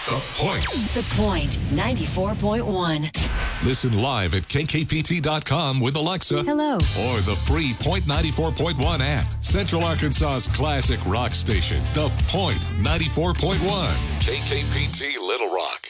The Point. The Point 94.1. Listen live at kkpt.com with Alexa. Hello. Or the free Point 94.1 app. Central Arkansas's classic rock station. The Point 94.1. KKPT Little Rock.